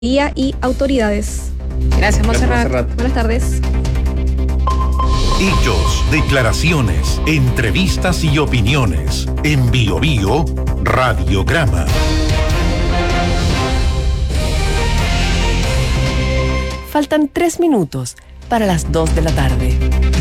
y autoridades. Gracias, Montserrat. Buenas tardes. Hechos, declaraciones, entrevistas y opiniones. En BioBio, Radiograma. Faltan 3 minutos para las 2 de la tarde.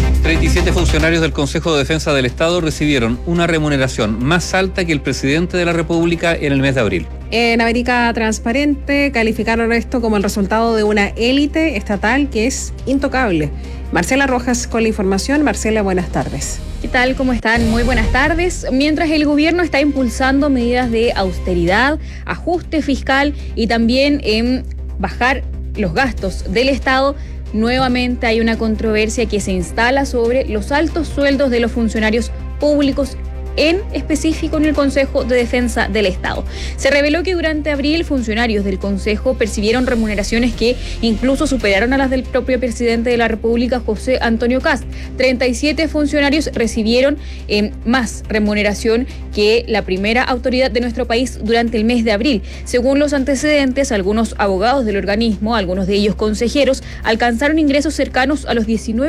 37 funcionarios del Consejo de Defensa del Estado recibieron una remuneración más alta que el presidente de la República en el mes de abril. En América Transparente calificaron esto como el resultado de una élite estatal que es intocable. Marcela Rojas con la información. Marcela, buenas tardes. ¿Qué tal? ¿Cómo están? Muy buenas tardes. Mientras el gobierno está impulsando medidas de austeridad, ajuste fiscal y también en bajar los gastos del Estado, nuevamente hay una controversia que se instala sobre los altos sueldos de los funcionarios públicos, en específico en el Consejo de Defensa del Estado. Se reveló que durante abril funcionarios del Consejo percibieron remuneraciones que incluso superaron a las del propio presidente de la República, José Antonio Kast. 37 funcionarios recibieron más remuneración que la primera autoridad de nuestro país durante el mes de abril. Según los antecedentes, algunos abogados del organismo, algunos de ellos consejeros, alcanzaron ingresos cercanos a los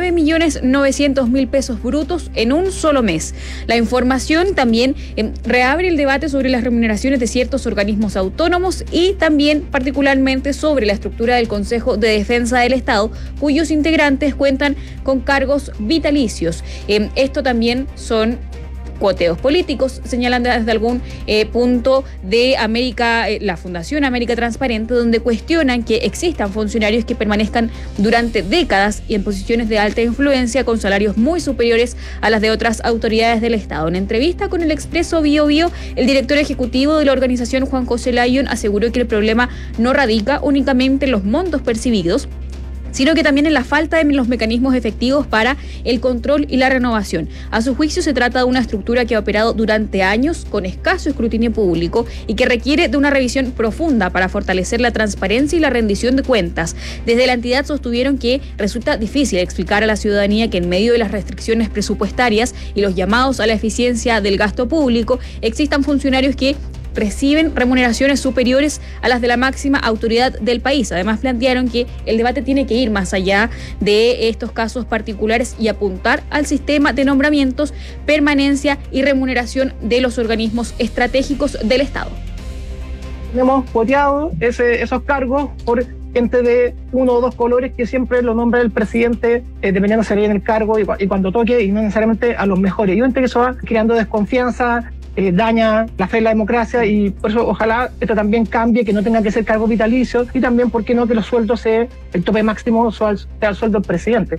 19.900.000 pesos brutos en un solo mes. La información también reabre el debate sobre las remuneraciones de ciertos organismos autónomos y también particularmente sobre la estructura del Consejo de Defensa del Estado, cuyos integrantes cuentan con cargos vitalicios. Esto también son cuoteos políticos, señalan desde algún punto de América, la Fundación América Transparente, donde cuestionan que existan funcionarios que permanezcan durante décadas y en posiciones de alta influencia con salarios muy superiores a las de otras autoridades del Estado. En entrevista con el Expreso BioBio, el director ejecutivo de la organización, Juan José Lyon, aseguró que el problema no radica únicamente en los montos percibidos, sino que también en la falta de los mecanismos efectivos para el control y la renovación. A su juicio, se trata de una estructura que ha operado durante años con escaso escrutinio público y que requiere de una revisión profunda para fortalecer la transparencia y la rendición de cuentas. Desde la entidad sostuvieron que resulta difícil explicar a la ciudadanía que en medio de las restricciones presupuestarias y los llamados a la eficiencia del gasto público, existan funcionarios que reciben remuneraciones superiores a las de la máxima autoridad del país. Además, plantearon que el debate tiene que ir más allá de estos casos particulares y apuntar al sistema de nombramientos, permanencia y remuneración de los organismos estratégicos del Estado. Hemos cuoteado esos cargos por gente de uno o dos colores que siempre lo nombra el presidente, dependiendo de salir en el cargo y cuando toque, y no necesariamente a los mejores. Y obviamente que eso va creando desconfianza, daña la fe en la democracia, y por eso ojalá esto también cambie, que no tenga que ser cargos vitalicios, y también, ¿por qué no?, que los sueldos sea el tope máximo sea el sueldo del presidente.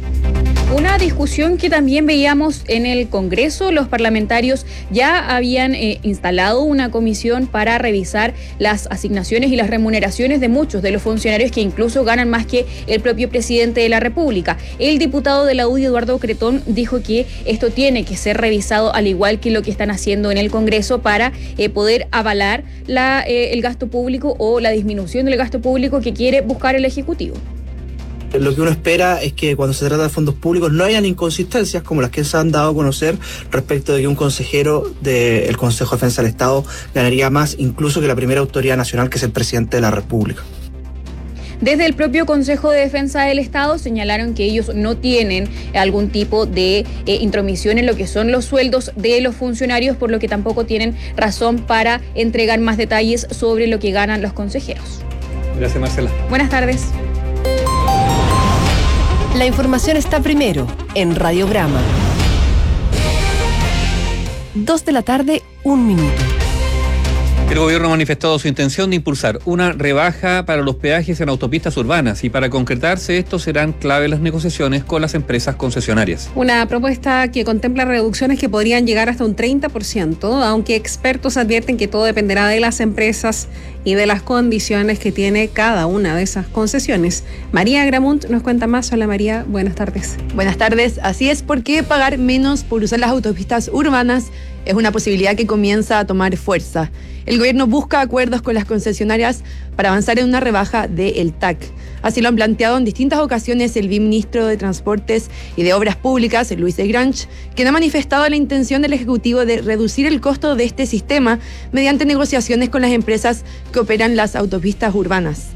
Una discusión que también veíamos en el Congreso. Los parlamentarios ya habían instalado una comisión para revisar las asignaciones y las remuneraciones de muchos de los funcionarios que incluso ganan más que el propio presidente de la República. El diputado de la UDI, Eduardo Cretón, dijo que esto tiene que ser revisado, al igual que lo que están haciendo en el Congreso, para poder avalar el gasto público o la disminución del gasto público que quiere buscar el Ejecutivo. Lo que uno espera es que cuando se trata de fondos públicos no hayan inconsistencias como las que se han dado a conocer respecto de que un consejero del Consejo de Defensa del Estado ganaría más incluso que la primera autoridad nacional, que es el presidente de la República. Desde el propio Consejo de Defensa del Estado señalaron que ellos no tienen algún tipo de intromisión en lo que son los sueldos de los funcionarios, por lo que tampoco tienen razón para entregar más detalles sobre lo que ganan los consejeros. Gracias, Marcela. Buenas tardes. La información está primero en Radiograma. 2 de la tarde, 1 minuto. El gobierno ha manifestado su intención de impulsar una rebaja para los peajes en autopistas urbanas, y para concretarse esto serán clave las negociaciones con las empresas concesionarias. Una propuesta que contempla reducciones que podrían llegar hasta un 30%, aunque expertos advierten que todo dependerá de las empresas y de las condiciones que tiene cada una de esas concesiones. María Gramunt nos cuenta más. Hola María, buenas tardes. Buenas tardes, así es, porque pagar menos por usar las autopistas urbanas es una posibilidad que comienza a tomar fuerza. El gobierno busca acuerdos con las concesionarias para avanzar en una rebaja del TAC. Así lo han planteado en distintas ocasiones el viceministro de Transportes y de Obras Públicas, Luis de Grange, quien ha manifestado la intención del Ejecutivo de reducir el costo de este sistema mediante negociaciones con las empresas que operan las autopistas urbanas.